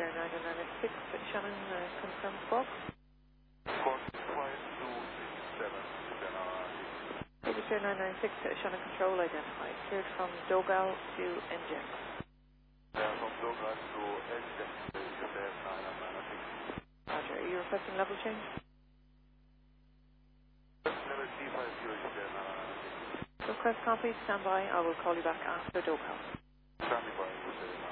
Air 996, Shannon, confirm squawk. Squawk 5267, British Air 996, Shannon Control identified. Cleared from Dogal to NGEN. From Douglas to NGEN, Air 996. Roger, are you requesting level change? Level 350, Air 996. Request copy, stand by. I will call you back after Dogal. Standing by, Air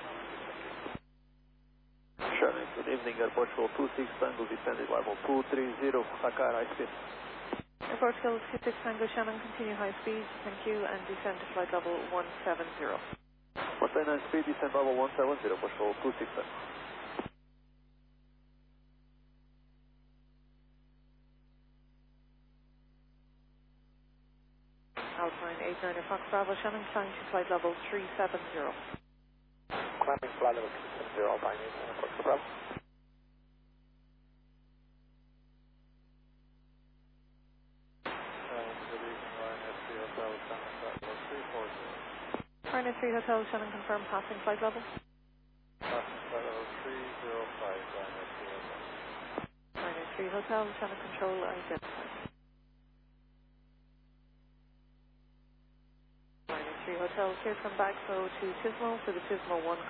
996. Shannon, good evening, Airport Control 26 Tango, descended level 230, Dakar, high speed. Airport Control 26 Tango Shannon, continue high speed, thank you, and descend to flight level 170. 139 speed, descend level 170, Control 26 Tango. Alpine 89 Fox Bravo Shannon, climb to flight level 370. Climbing flight level 370, Alpine 89 Fox Bravo. Ryanair 3 Hotel Shannon, confirm passing flight level. Passing flight level 305, Ryanair 3 Hotel. Ryanair 3 Hotel Shannon Control identified. Ryanair 3 Hotel, cleared from Bagso to Tismo for the Tismo 1